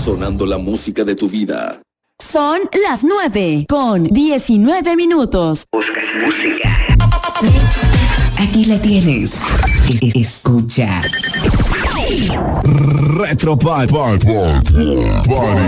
sonando la música de tu vida. Son las 9:19. Buscas música. Aquí la tienes. Escucha. Retro Party.